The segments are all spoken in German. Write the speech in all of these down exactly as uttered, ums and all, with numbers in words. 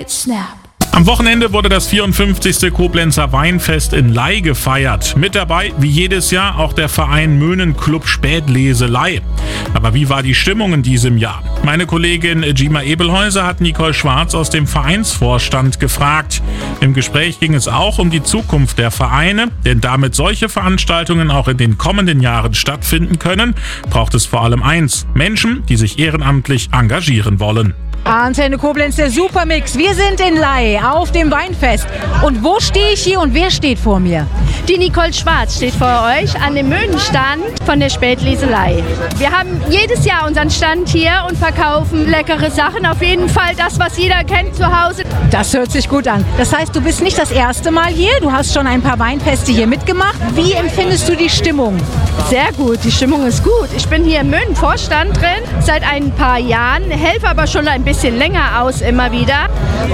Snap. Am Wochenende wurde das vierundfünfzigste Koblenzer Weinfest in Ley gefeiert. Mit dabei, wie jedes Jahr, auch der Verein Möhnenclub Spätleselei. Aber wie war die Stimmung in diesem Jahr? Meine Kollegin Gima Ebelhäuser hat Nicole Schwarz aus dem Vereinsvorstand gefragt. Im Gespräch ging es auch um die Zukunft der Vereine, denn damit solche Veranstaltungen auch in den kommenden Jahren stattfinden können, braucht es vor allem eins: Menschen, die sich ehrenamtlich engagieren wollen. Antenne Koblenz, der Supermix. Wir sind in Ley auf dem Weinfest. Und wo stehe ich hier und wer steht vor mir? Die Nicole Schwarz steht vor euch an dem Möhnenstand von der Spätleselei. Wir haben jedes Jahr unseren Stand hier und verkaufen leckere Sachen. Auf jeden Fall das, was jeder kennt zu Hause. Das hört sich gut an. Das heißt, du bist nicht das erste Mal hier. Du hast schon ein paar Weinfeste hier mitgemacht. Wie empfindest du die Stimmung? Sehr gut, die Stimmung ist gut. Ich bin hier im Möhnen-Vorstand drin seit ein paar Jahren, helfe aber schon ein bisschen länger aus immer wieder.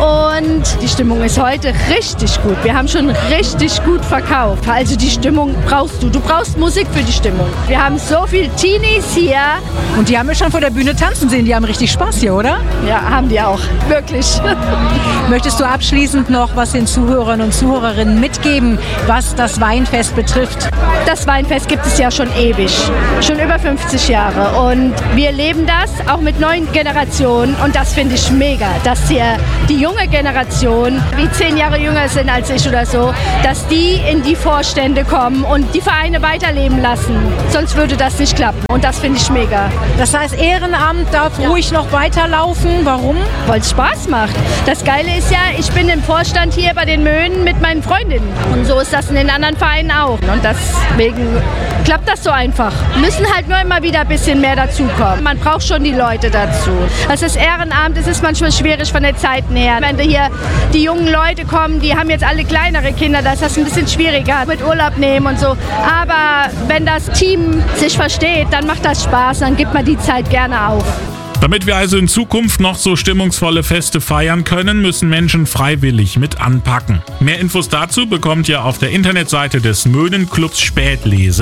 Und die Stimmung ist heute richtig gut. Wir haben schon richtig gut verkauft. Also die Stimmung brauchst du. Du brauchst Musik für die Stimmung. Wir haben so viele Teenies hier. Und die haben wir schon vor der Bühne tanzen sehen. Die haben richtig Spaß hier, oder? Ja, haben die auch. Wirklich. Möchtest du abschließend noch was den Zuhörern und Zuhörerinnen mitgeben, was das Weinfest betrifft? Das Weinfest gibt es ja schon ewig. Schon über fünfzig Jahre. Und wir leben das auch mit neuen Generationen. Und das finde ich mega, dass hier die junge Generation, die zehn Jahre jünger sind als ich oder so, dass die in die Vorstände kommen und die Vereine weiterleben lassen. Sonst würde das nicht klappen. Und das finde ich mega. Das heißt, Ehrenamt darf ja ruhig noch weiterlaufen. Warum? Weil es Spaß macht. Das Geile ist ja, ich bin im Vorstand hier bei den Möhnen mit meinen Freundinnen. Und so ist das in den anderen Vereinen auch. Und deswegen klappt das so einfach. Müssen halt nur immer wieder ein bisschen mehr dazukommen. Man braucht schon die Leute dazu. Das ist Ehrenamt, es ist manchmal schwierig von der Zeit her. Wenn hier die jungen Leute kommen, die haben jetzt alle kleinere Kinder, da ist das ein bisschen schwieriger mit Urlaub nehmen und so. Aber wenn das Team sich versteht, dann macht das Spaß, dann gibt man die Zeit gerne auf. Damit wir also in Zukunft noch so stimmungsvolle Feste feiern können, müssen Menschen freiwillig mit anpacken. Mehr Infos dazu bekommt ihr auf der Internetseite des Möhnenclubs Spätlese.